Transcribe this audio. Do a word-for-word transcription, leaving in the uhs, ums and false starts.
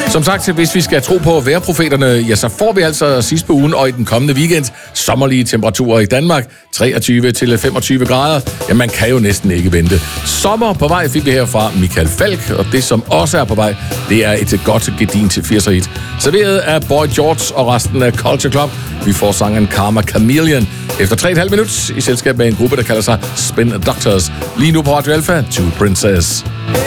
Som sagt, hvis vi skal tro på vejrprofeterne, ja, så får vi altså sidst på ugen og i den kommende weekend sommerlige temperaturer i Danmark. treogtyve til femogtyve grader. Ja, man kan jo næsten ikke vente. Sommer på vej fik vi her fra Michael Falch, og det som også er på vej, det er et godt gedint firser hit. Serveret af Boy George og resten af Culture Club. Vi får sangen Karma Chameleon efter tre komma fem minut i selskab med en gruppe, der kalder sig Spin Doctors. Lige nu på Radio Alpha, To Princess.